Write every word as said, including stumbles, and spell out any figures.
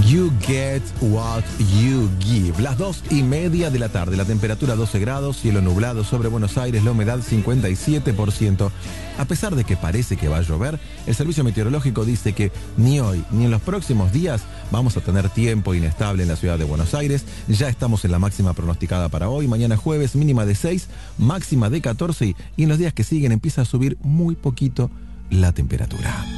You get what you give. Las dos y media de la tarde, la temperatura doce grados, cielo nublado sobre Buenos Aires, la humedad cincuenta y siete por ciento. A pesar de que parece que va a llover, el servicio meteorológico dice que ni hoy ni en los próximos días vamos a tener tiempo inestable en la ciudad de Buenos Aires. Ya estamos en la máxima pronosticada para hoy, mañana jueves, mínima de seis, máxima de catorce, y en los días que siguen empieza a subir muy poquito la temperatura.